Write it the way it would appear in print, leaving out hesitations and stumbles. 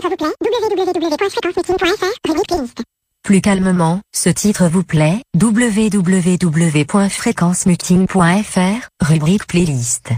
titre vous plaît, www.fréquencemeeting.fr, rubrique playlist. Plus calmement, ce titre vous plaît, www.fréquencemeeting.fr, rubrique playlist.